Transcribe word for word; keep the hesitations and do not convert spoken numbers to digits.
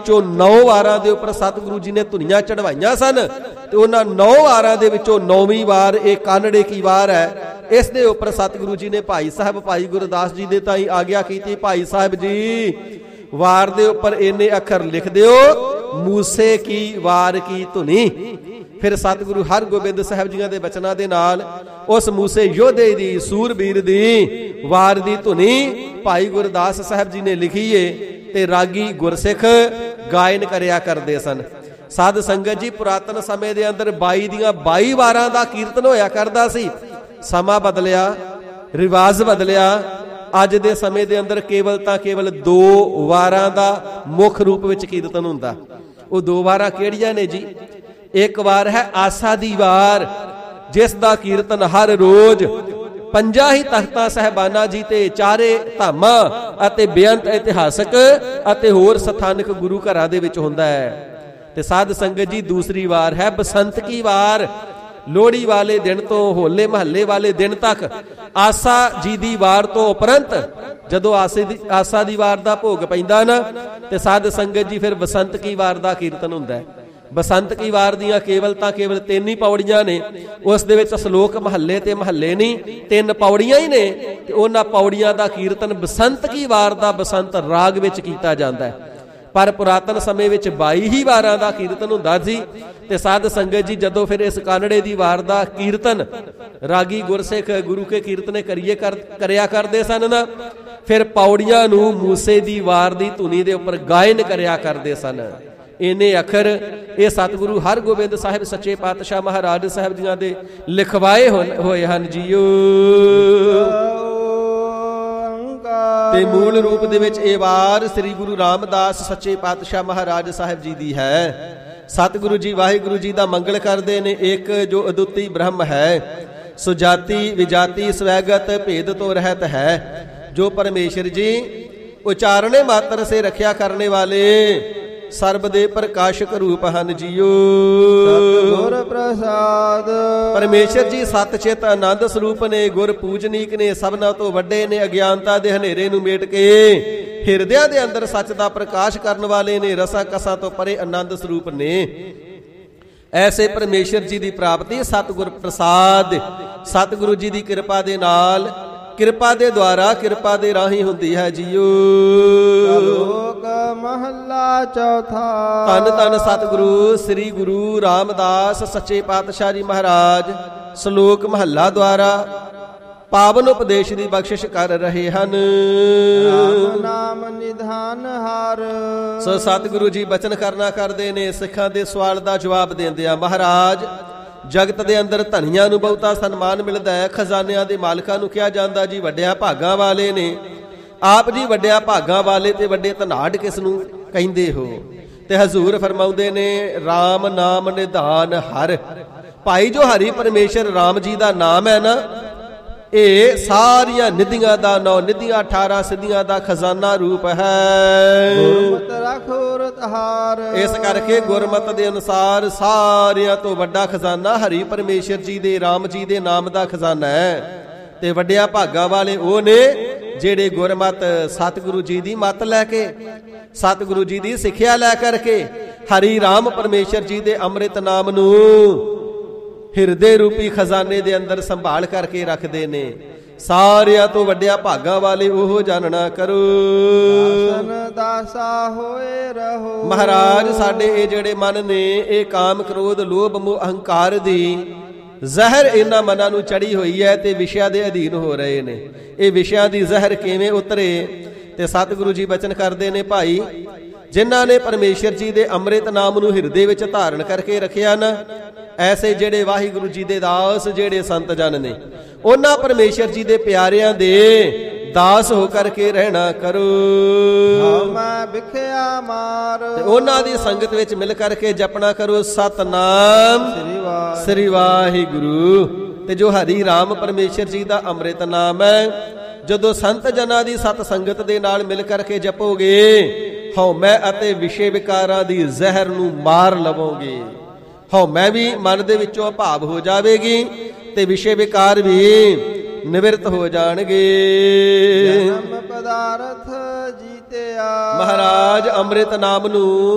ਵਿੱਚੋਂ ਨੌ ਵਾਰਾਂ ਦੇ ਉੱਪਰ ਸਤਿਗੁਰੂ ਜੀ ਨੇ ਧੁਨੀਆਂ ਚੜਵਾਈਆਂ ਸਨ ਤੇ ਉਹਨਾਂ ਨੌ ਵਾਰਾਂ ਦੇ ਵਿੱਚੋਂ ਨੌਵੀਂ ਵਾਰ ਇਹ ਕਾਨੜੇ ਕੀ ਵਾਰ ਹੈ। ਇਸ ਦੇ ਉੱਪਰ ਸਤਿਗੁਰੂ ਜੀ ਨੇ ਭਾਈ ਸਾਹਿਬ ਭਾਈ ਗੁਰਦਾਸ ਜੀ ਦੇ ਤਾਈਂ ਆਗਿਆ ਕੀਤੀ, ਭਾਈ ਸਾਹਿਬ ਜੀ ਵਾਰ ਦੇ ਉੱਪਰ ਇੰਨੇ ਅੱਖਰ ਲਿਖ ਦਿਓ, ਮੂਸੇ ਕੀ ਵਾਰ ਕੀ ਧੁਨੀ। ਫਿਰ ਸਤਿਗੁਰੂ ਹਰਗੋਬਿੰਦ ਸਾਹਿਬ ਜੀਆਂ ਦੇ ਬਚਨਾਂ ਦੇ ਨਾਲ ਉਸ ਮੂਸੇ ਯੋਧੇ ਦੀ ਸੂਰਬੀਰ ਦੀ ਵਾਰ ਦੀ ਧੁਨੀ ਭਾਈ ਗੁਰਦਾਸ ਸਾਹਿਬ ਜੀ ਨੇ ਲਿਖੀ ਏ ਤੇ ਰਾਗੀ ਗੁਰਸਿੱਖ ਗਾਇਨ ਕਰਿਆ ਕਰਦੇ ਸਨ। ਸਾਧ ਸੰਗਤ ਜੀ ਪੁਰਾਤਨ ਸਮੇਂ ਦੇ ਅੰਦਰ ਬਾਈ ਦੀਆਂ ਬਾਈ ਵਾਰਾਂ ਦਾ ਕੀਰਤਨ ਹੋਇਆ ਕਰਦਾ ਸੀ। ਸਮਾਂ ਬਦਲਿਆ, ਰਿਵਾਜ਼ ਬਦਲਿਆ, ਅੱਜ ਦੇ ਸਮੇਂ ਦੇ ਅੰਦਰ ਕੇਵਲ ਤਾਂ ਕੇਵਲ ਦੋ ਵਾਰਾਂ ਦਾ ਮੁੱਖ ਰੂਪ ਵਿੱਚ ਕੀਰਤਨ ਹੁੰਦਾ। ਉਹ ਦੋ ਵਾਰਾਂ ਕਿਹੜੀਆਂ ਨੇ ਜੀ? ਇੱਕ ਵਾਰ ਹੈ ਆਸਾ ਦੀ ਵਾਰ, ਜਿਸ ਦਾ ਕੀਰਤਨ ਹਰ ਰੋਜ਼ ਪੰਜਾਂ ਹੀ ਤਖਤਾਂ ਸਾਹਿਬਾਨਾਂ ਜੀ ਤੇ ਚਾਰੇ ਧਾਮਾਂ ਅਤੇ ਬੇਅੰਤ ਇਤਿਹਾਸਕ ਅਤੇ ਹੋਰ ਸਥਾਨਕ ਗੁਰੂ ਘਰਾਂ ਦੇ ਵਿੱਚ ਹੁੰਦਾ ਹੈ। ਤੇ ਸਾਧ ਸੰਗਤ ਜੀ ਦੂਸਰੀ ਵਾਰ ਹੈ ਬਸੰਤ ਕੀ ਵਾਰ। ਲੋਹੜੀ ਵਾਲੇ ਦਿਨ ਤੋਂ ਹੋਲੇ ਮਹੱਲੇ ਵਾਲੇ ਦਿਨ ਤੱਕ ਆਸਾ ਜੀ ਦੀ ਵਾਰ ਤੋਂ ਉਪਰੰਤ ਜਦੋਂ ਆਸੇ ਦੀ ਆਸਾ ਦੀ ਵਾਰ ਦਾ ਭੋਗ ਪੈਂਦਾ ਨਾ ਤੇ ਸਾਧ ਸੰਗਤ ਜੀ ਫਿਰ ਬਸੰਤ ਕੀ ਵਾਰ ਦਾ ਕੀਰਤਨ ਹੁੰਦਾ ਹੈ। ਬਸੰਤ ਕੀ ਵਾਰ ਦੀਆਂ ਕੇਵਲ ਤਾਂ ਕੇਵਲ ਤਿੰਨ ਹੀ ਪੌੜੀਆਂ ਨੇ। ਉਸ ਦੇ ਵਿੱਚ ਸ਼ਲੋਕ ਮਹੱਲੇ ਤੇ ਮਹੱਲੇ ਨਹੀਂ, ਤਿੰਨ ਪੌੜੀਆਂ ਹੀ ਨੇ ਤੇ ਉਹਨਾਂ ਪੌੜੀਆਂ ਦਾ ਕੀਰਤਨ ਬਸੰਤ ਕੀ ਵਾਰ ਦਾ ਬਸੰਤ ਰਾਗ ਵਿੱਚ ਕੀਤਾ ਜਾਂਦਾ ਹੈ। ਪਰ ਪੁਰਾਤਨ ਸਮੇਂ ਵਿੱਚ ਬਾਈ ਹੀ ਵਾਰਾਂ ਦਾ ਕੀਰਤਨ ਹੁੰਦਾ ਸੀ। ਤੇ ਸਾਧ ਸੰਗਤ ਜੀ ਜਦੋਂ ਫਿਰ ਇਸ ਕਾਨੜੇ ਦੀ ਵਾਰ ਦਾ ਕੀਰਤਨ ਰਾਗੀ ਗੁਰਸਿੱਖ ਗੁਰੂ ਕੇ ਕੀਰਤਨੇ ਕਰੀਏ ਕਰ ਕਰਿਆ ਕਰਦੇ ਸਨ ਨਾ, ਫਿਰ ਪੌੜੀਆਂ ਨੂੰ ਮੂਸੇ ਦੀ ਵਾਰ ਦੀ ਧੁਨੀ ਦੇ ਉੱਪਰ ਗਾਇਨ ਕਰਿਆ ਕਰਦੇ ਸਨ। ਇੰਨੇ ਅੱਖਰ ਇਹ ਸਤਿਗੁਰੂ ਹਰਗੋਬਿੰਦ ਸਾਹਿਬ ਸੱਚੇ ਪਾਤਸ਼ਾਹ ਮਹਾਰਾਜ ਸਾਹਿਬ ਜੀਆਂ ਦੇ ਲਿਖਵਾਏ ਹੋਏ ਹਨ ਜੀਓ। ਤੇ ਮੂਲ ਰੂਪ ਦੇ ਵਿੱਚ ਇਹ ਵਾਰ ਸ੍ਰੀ ਗੁਰੂ ਰਾਮਦਾਸ ਸੱਚੇ ਪਾਤਸ਼ਾਹ ਮਹਾਰਾਜ ਸਾਹਿਬ ਜੀ ਦੀ ਹੈ। ਸਤਿਗੁਰੂ ਜੀ ਵਾਹਿਗੁਰੂ ਜੀ ਦਾ ਮੰਗਲ ਕਰਦੇ ਨੇ। ਇੱਕ ਜੋ ਅਦੁੱਤੀ ਬ੍ਰਹਮ ਹੈ, ਸੁਜਾਤੀ ਵਿਜਾਤੀ ਸਵੈਗਤ ਭੇਦ ਤੋਂ ਰਹਿਤ ਹੈ। ਜੋ ਪਰਮੇਸ਼ਰ ਜੀ ਉਚਾਰਣੇ ਮਾਤਰ ਸੇ ਰੱਖਿਆ ਕਰਨੇ ਵਾਲੇ ਸਰਬ ਦੇ ਪ੍ਰਕਾਸ਼ਕ ਰੂਪ ਹਨ ਜੀਓ। ਗੁਰ ਪ੍ਰਸਾਦ ਪਰਮੇਸ਼ਰ ਜੀ ਸਤ ਚਿਤ ਆਨੰਦ ਸਰੂਪ ਨੇ, ਗੁਰ ਪੂਜਨੀਕ ਨੇ, ਸਭਨਾਂ ਤੋਂ ਵੱਡੇ ਨੇ, ਅਗਿਆਨਤਾ ਦੇ ਹਨੇਰੇ ਨੂੰ ਮੇਟ ਕੇ ਹਿਰਦਿਆਂ ਦੇ ਅੰਦਰ ਸੱਚ ਦਾ ਪ੍ਰਕਾਸ਼ ਕਰਨ ਵਾਲੇ ਨੇ, ਰਸਾਂ ਕਸਾਂ ਤੋਂ ਪਰੇ ਆਨੰਦ ਸਰੂਪ ਨੇ। ਐਸੇ ਪਰਮੇਸ਼ਰ ਜੀ ਦੀ ਪ੍ਰਾਪਤੀ ਸਤਿਗੁਰ ਪ੍ਰਸਾਦ, ਸਤਿਗੁਰੂ ਜੀ ਦੀ ਕਿਰਪਾ ਦੇ ਨਾਲ, ਕਿਰਪਾ ਦੇ ਦੁਆਰਾ, ਕਿਰਪਾ ਦੇ ਰਾਹੀਂ ਹੁੰਦੀ ਹੈ ਜੀਓ। ਸ਼ਲੋਕ ਮਹੱਲਾ ਚੌਥਾ। ਧੰਨ ਧੰਨ ਸਤਿਗੁਰੂ ਸ੍ਰੀ ਗੁਰੂ ਰਾਮਦਾਸ ਸੱਚੇ ਪਾਤਸ਼ਾਹ ਜੀ ਮਹਾਰਾਜ ਸ਼ਲੋਕ ਮਹੱਲਾ ਦੁਆਰਾ ਪਾਵਨ ਉਪਦੇਸ਼ ਦੀ ਬਖਸ਼ਿਸ਼ ਕਰ ਰਹੇ ਹਨ। ਰਾਮ ਨਾਮ ਨਿਧਾਨ ਹਾਰ। ਸੋ ਸਤਿਗੁਰੂ ਜੀ ਬਚਨ ਕਰਨਾ ਕਰਦੇ ਨੇ। ਸਿੱਖਾਂ ਦੇ ਸਵਾਲ ਦਾ ਜਵਾਬ ਦਿੰਦੇ ਆ, ਮਹਾਰਾਜ ਜਗਤ ਦੇ ਅੰਦਰ ਧਨੀਆਂ ਨੂੰ ਬਹੁਤਾ ਸਨਮਾਨ ਮਿਲਦਾ ਹੈ, ਖਜ਼ਾਨਿਆਂ ਦੇ ਮਾਲਕਾਂ ਨੂੰ ਕਿਹਾ ਜਾਂਦਾ ਜੀ ਵੱਡਿਆਂ ਭਾਗਾਂ ਵਾਲੇ ਨੇ। ਆਪ ਜੀ ਵੱਡਿਆਂ ਭਾਗਾਂ ਵਾਲੇ ਤੇ ਵੱਡੇ ਧਨਾਢ ਕਿਸ ਨੂੰ ਕਹਿੰਦੇ ਹੋ? ਤੇ ਹਜ਼ੂਰ ਫਰਮਾਉਂਦੇ ਨੇ ਰਾਮ ਨਾਮ ਨਿਧਾਨ ਹਰ। ਭਾਈ ਜੋ ਹਰੀ ਪਰਮੇਸ਼ਰ ਰਾਮ ਜੀ ਦਾ ਨਾਮ ਹੈ ਨਾ, ਇਹ ਸਾਰੀਆਂ ਨਿਧੀਆਂ ਦਾ ਨੌ ਨਿਧੀਆਂ ਅਠਾਰਾਂ ਸਿੱਧੀਆਂ ਦਾ ਖਜ਼ਾਨਾ ਰੂਪ ਹੈ। ਗੁਰਮਤਿ ਰਖੋ ਰਤਹਾਰ। ਇਸ ਕਰਕੇ ਗੁਰਮਤਿ ਦੇ ਅਨੁਸਾਰ ਸਾਰਿਆਂ ਤੋਂ ਵੱਡਾ ਖਜ਼ਾਨਾ ਹਰੀ ਪਰਮੇਸ਼ਰ ਜੀ ਦੇ ਰਾਮ ਜੀ ਦੇ ਨਾਮ ਦਾ ਖਜ਼ਾਨਾ ਹੈ। ਤੇ ਵੱਡਿਆਂ ਭਾਗਾਂ ਵਾਲੇ ਉਹ ਨੇ ਜਿਹੜੇ ਗੁਰਮਤ ਸਤਿਗੁਰੂ ਜੀ ਦੀ ਮੱਤ ਲੈ ਕੇ, ਸਤਿਗੁਰੂ ਜੀ ਦੀ ਸਿੱਖਿਆ ਲੈ ਕਰਕੇ ਹਰੀ ਰਾਮ ਪਰਮੇਸ਼ਰ ਜੀ ਦੇ ਅੰਮ੍ਰਿਤ ਨਾਮ ਨੂੰ ਹਿਰਦੇ ਰੂਪੀ ਖਜ਼ਾਨੇ ਦੇ ਅੰਦਰ ਸੰਭਾਲ ਕਰਕੇ ਰੱਖਦੇ ਨੇ। ਸਾਰਿਆਂ ਤੋਂ ਵੱਡਿਆਂ ਭਾਗਾਂ ਵਾਲੇ ਉਹ ਜਾਣਨਾ ਕਰੋ। ਦਾਸਨ ਦਾਸਾ ਹੋਏ ਰਹੋ। ਮਹਾਰਾਜ ਸਾਡੇ ਇਹ ਜਿਹੜੇ ਮਨ ਨੇ, ਇਹ ਕਾਮ ਕ੍ਰੋਧ ਲੋਭ ਮੋਹ ਅਹੰਕਾਰ ਦੀ ਜ਼ਹਿਰ ਇਹਨਾਂ ਮਨਾਂ ਨੂੰ ਚੜੀ ਹੋਈ ਹੈ ਤੇ ਵਿਸ਼ਿਆਂ ਦੇ ਅਧੀਨ ਹੋ ਰਹੇ ਨੇ। ਇਹ ਵਿਸ਼ਿਆਂ ਦੀ ਜ਼ਹਿਰ ਕਿਵੇਂ ਉਤਰੇ? ਤੇ ਸਤਿਗੁਰੂ ਜੀ ਬਚਨ ਕਰਦੇ ਨੇ, ਭਾਈ ਜਿਨ੍ਹਾਂ ਨੇ ਪਰਮੇਸ਼ਰ ਜੀ ਦੇ ਅੰਮ੍ਰਿਤ ਨਾਮ ਨੂੰ ਹਿਰਦੇ ਵਿੱਚ ਧਾਰਨ ਕਰਕੇ ਰੱਖਿਆ ਨਾ, ਐਸੇ ਜਿਹੜੇ ਵਾਹਿਗੁਰੂ ਜੀ ਦੇ ਦਾਸ, ਜਿਹੜੇ ਸੰਤ ਜਨ ਨੇ, ਉਹਨਾਂ ਪਰਮੇਸ਼ਰ ਜੀ ਦੇ ਪਿਆਰਿਆਂ ਦੇ ਦਾਸ ਹੋ ਕਰਕੇ ਰਹਿਣਾ ਕਰੋ। ਮੈਂ ਵਿਖਿਆ ਮਾਰ। ਤੇ ਉਹਨਾਂ ਦੀ ਸੰਗਤ ਵਿੱਚ ਮਿਲ ਕਰਕੇ ਜਪਣਾ ਕਰੋ ਸਤਨਾਮ ਸ੍ਰੀ ਵਾਹਿਗੁਰੂ। ਤੇ ਜੋ ਹਰੀ ਰਾਮ ਪਰਮੇਸ਼ਰ ਜੀ ਦਾ ਅੰਮ੍ਰਿਤ ਨਾਮ ਹੈ, ਜਦੋਂ ਸੰਤ ਜਨਾਂ ਦੀ ਸਤ ਸੰਗਤ ਦੇ ਨਾਲ ਮਿਲ ਕਰਕੇ ਜਪੋਗੇ, ਹਉਮੈ ਅਤੇ ਵਿਸ਼ੇ ਵਿਕਾਰਾਂ ਦੀ ਜ਼ਹਿਰ ਨੂੰ ਮਾਰ ਲਵੋਗੇ। ਹਉਮੈ ਵੀ ਮਨ ਦੇ ਵਿੱਚੋਂ ਭਾਵ ਹੋ ਜਾਵੇਗੀ ਤੇ ਵਿਸ਼ੇ ਵਿਕਾਰ ਵੀ ਨਿਵਰਤ ਹੋ ਜਾਣਗੇ। ਜਨਮ ਪਦਾਰਥ ਜੀਤਿਆ। ਮਹਾਰਾਜ ਅੰਮ੍ਰਿਤ ਨਾਮ ਨੂੰ